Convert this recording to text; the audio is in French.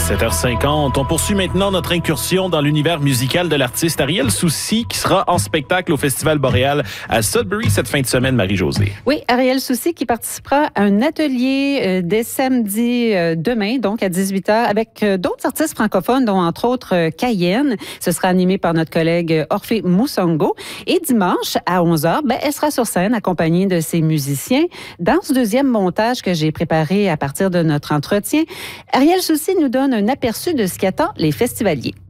7h50. On poursuit maintenant notre incursion dans l'univers musical de l'artiste Ariel Soucy qui sera en spectacle au Festival Boréal à Sudbury cette fin de semaine, Marie-Josée. Oui, Ariel Soucy qui participera à un atelier dès samedi demain, donc à 18h, avec d'autres artistes francophones, dont entre autres Cayenne. Ce sera animé par notre collègue Orphée Moussongo. Et dimanche à 11h, elle sera sur scène accompagnée de ses musiciens. Dans ce deuxième montage que j'ai préparé à partir de notre entretien, Ariel Soucy nous donne un aperçu de ce qu'attend les festivaliers.